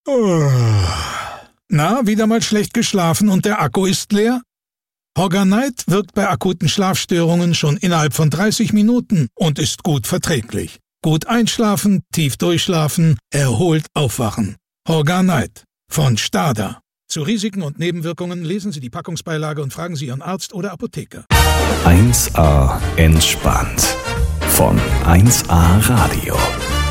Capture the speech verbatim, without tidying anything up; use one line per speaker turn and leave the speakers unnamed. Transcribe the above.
Na, wieder mal schlecht geschlafen und der Akku ist leer? Horganite wirkt bei akuten Schlafstörungen schon innerhalb von dreißig Minuten und ist gut verträglich. Gut einschlafen, tief durchschlafen, erholt aufwachen. Horganite von Stada. Zu Risiken und Nebenwirkungen lesen Sie die Packungsbeilage und fragen Sie Ihren Arzt oder Apotheker.
eins A entspannt von eins A Radio.